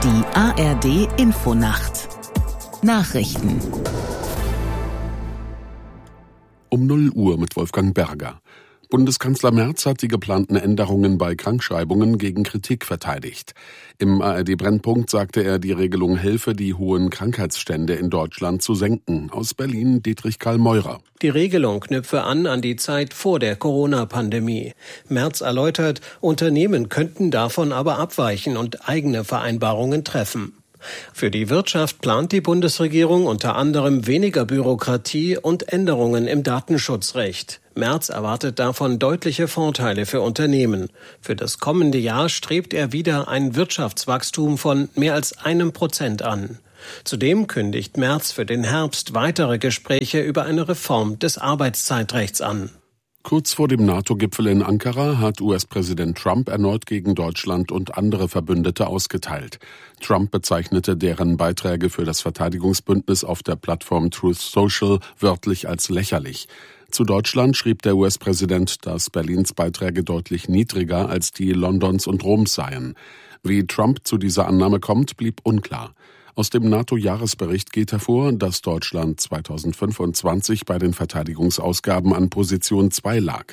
Die ARD-Infonacht. Nachrichten. Um 0 Uhr mit Wolfgang Berger. Bundeskanzler Merz hat die geplanten Änderungen bei Krankschreibungen gegen Kritik verteidigt. Im ARD-Brennpunkt sagte er, die Regelung helfe, die hohen Krankheitsstände in Deutschland zu senken. Aus Berlin Dietrich Karl Meurer. Die Regelung knüpfe an die Zeit vor der Corona-Pandemie. Merz erläutert, Unternehmen könnten davon aber abweichen und eigene Vereinbarungen treffen. Für die Wirtschaft plant die Bundesregierung unter anderem weniger Bürokratie und Änderungen im Datenschutzrecht. Merz erwartet davon deutliche Vorteile für Unternehmen. Für das kommende Jahr strebt er wieder ein Wirtschaftswachstum von mehr als 1% an. Zudem kündigt Merz für den Herbst weitere Gespräche über eine Reform des Arbeitszeitrechts an. Kurz vor dem NATO-Gipfel in Ankara hat US-Präsident Trump erneut gegen Deutschland und andere Verbündete ausgeteilt. Trump bezeichnete deren Beiträge für das Verteidigungsbündnis auf der Plattform Truth Social wörtlich als lächerlich. Zu Deutschland schrieb der US-Präsident, dass Berlins Beiträge deutlich niedriger als die Londons und Roms seien. Wie Trump zu dieser Annahme kommt, blieb unklar. Aus dem NATO-Jahresbericht geht hervor, dass Deutschland 2025 bei den Verteidigungsausgaben an Position 2 lag.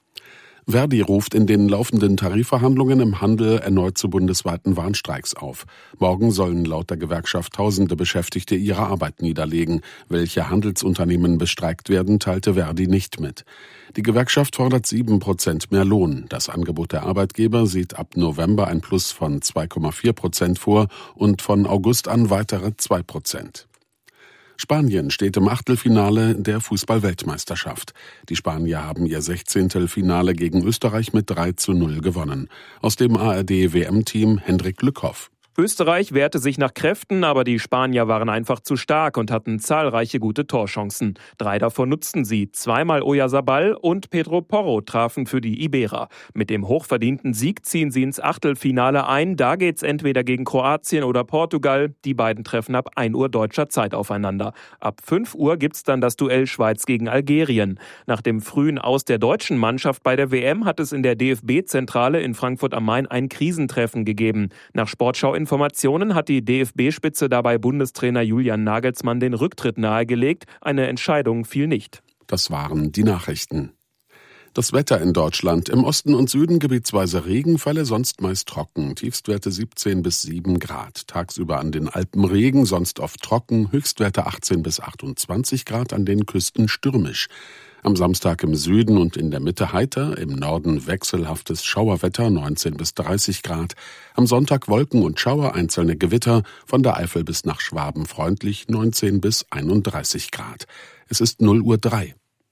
Verdi ruft in den laufenden Tarifverhandlungen im Handel erneut zu bundesweiten Warnstreiks auf. Morgen sollen laut der Gewerkschaft Tausende Beschäftigte ihre Arbeit niederlegen. Welche Handelsunternehmen bestreikt werden, teilte Verdi nicht mit. Die Gewerkschaft fordert 7% mehr Lohn. Das Angebot der Arbeitgeber sieht ab November ein Plus von 2,4% vor und von August an weitere 2%. Spanien steht im Achtelfinale der Fußball-Weltmeisterschaft. Die Spanier haben ihr 16. Finale gegen Österreich mit 3:0 gewonnen. Aus dem ARD-WM-Team Hendrik Lückhoff. Österreich wehrte sich nach Kräften, aber die Spanier waren einfach zu stark und hatten zahlreiche gute Torchancen. 3 davon nutzten sie. Zweimal Oyarzabal und Pedro Porro trafen für die Iberer. Mit dem hochverdienten Sieg ziehen sie ins Achtelfinale ein. Da geht's entweder gegen Kroatien oder Portugal. Die beiden treffen ab 1 Uhr deutscher Zeit aufeinander. Ab 5 Uhr gibt's dann das Duell Schweiz gegen Algerien. Nach dem frühen Aus der deutschen Mannschaft bei der WM hat es in der DFB-Zentrale in Frankfurt am Main ein Krisentreffen gegeben. Nach Sportschau-Informationen hat die DFB-Spitze dabei Bundestrainer Julian Nagelsmann den Rücktritt nahegelegt. Eine Entscheidung fiel nicht. Das waren die Nachrichten. Das Wetter in Deutschland. Im Osten und Süden gebietsweise Regenfälle, sonst meist trocken. Tiefstwerte 17 bis 7 Grad. Tagsüber an den Alpen Regen, sonst oft trocken. Höchstwerte 18 bis 28 Grad, an den Küsten stürmisch. Am Samstag im Süden und in der Mitte heiter, im Norden wechselhaftes Schauerwetter 19 bis 30 Grad. Am Sonntag Wolken und Schauer, einzelne Gewitter, von der Eifel bis nach Schwaben freundlich 19 bis 31 Grad. Es ist 0:03 Uhr.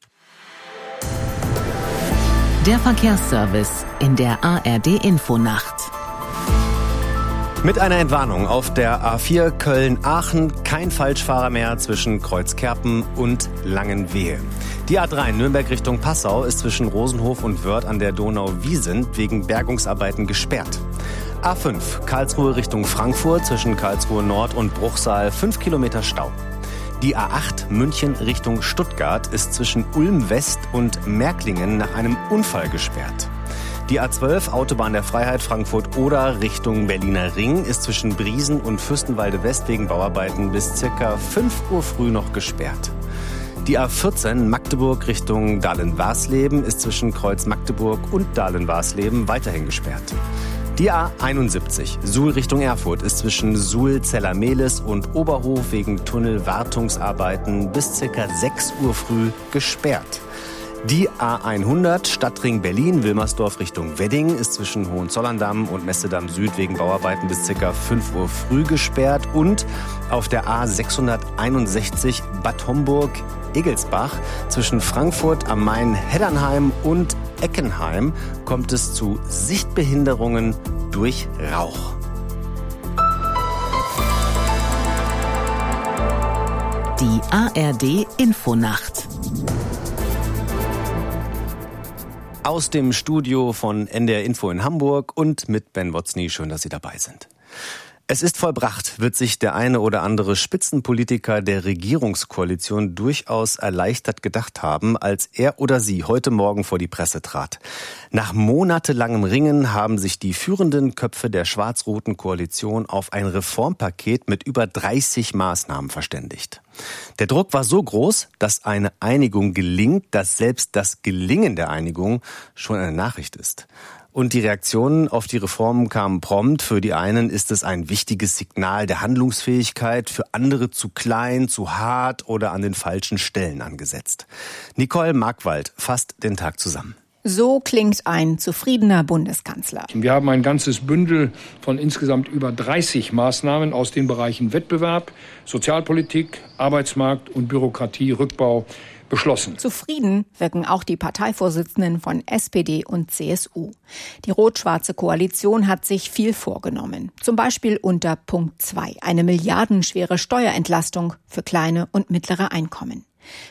Der Verkehrsservice in der ARD-Infonacht. Mit einer Entwarnung auf der A4 Köln-Aachen kein Falschfahrer mehr zwischen Kreuzkerpen und Langenwehe. Die A3 Nürnberg Richtung Passau ist zwischen Rosenhof und Wörth an der Donau-Wiesent wegen Bergungsarbeiten gesperrt. A5 Karlsruhe Richtung Frankfurt zwischen Karlsruhe Nord und Bruchsal 5 Kilometer Stau. Die A8 München Richtung Stuttgart ist zwischen Ulm West und Märklingen nach einem Unfall gesperrt. Die A12 Autobahn der Freiheit Frankfurt-Oder Richtung Berliner Ring ist zwischen Briesen und Fürstenwalde West wegen Bauarbeiten bis ca. 5 Uhr früh noch gesperrt. Die A14 Magdeburg Richtung Dahlem-Warsleben ist zwischen Kreuz Magdeburg und Dahlem-Warsleben weiterhin gesperrt. Die A71 Suhl Richtung Erfurt ist zwischen Suhl-Zellermehlis und Oberhof wegen Tunnelwartungsarbeiten bis ca. 6 Uhr früh gesperrt. Die A100 Stadtring Berlin-Wilmersdorf Richtung Wedding ist zwischen Hohenzollern-Damm und Messedamm Süd wegen Bauarbeiten bis ca. 5 Uhr früh gesperrt. Und auf der A661 Bad Homburg-Egelsbach zwischen Frankfurt am Main-Heddernheim und Eckenheim kommt es zu Sichtbehinderungen durch Rauch. Die ARD-Infonacht. Aus dem Studio von NDR Info in Hamburg und mit Ben Wotzny. Schön, dass Sie dabei sind. Es ist vollbracht, wird sich der eine oder andere Spitzenpolitiker der Regierungskoalition durchaus erleichtert gedacht haben, als er oder sie heute Morgen vor die Presse trat. Nach monatelangem Ringen haben sich die führenden Köpfe der schwarz-roten Koalition auf ein Reformpaket mit über 30 Maßnahmen verständigt. Der Druck war so groß, dass eine Einigung gelingt, dass selbst das Gelingen der Einigung schon eine Nachricht ist. Und die Reaktionen auf die Reformen kamen prompt. Für die einen ist es ein wichtiges Signal der Handlungsfähigkeit, für andere zu klein, zu hart oder an den falschen Stellen angesetzt. Nicole Markwald fasst den Tag zusammen. So klingt ein zufriedener Bundeskanzler. Wir haben ein ganzes Bündel von insgesamt über 30 Maßnahmen aus den Bereichen Wettbewerb, Sozialpolitik, Arbeitsmarkt und Bürokratierückbau beschlossen. Zufrieden wirken auch die Parteivorsitzenden von SPD und CSU. Die rot-schwarze Koalition hat sich viel vorgenommen. Zum Beispiel unter Punkt 2, eine milliardenschwere Steuerentlastung für kleine und mittlere Einkommen.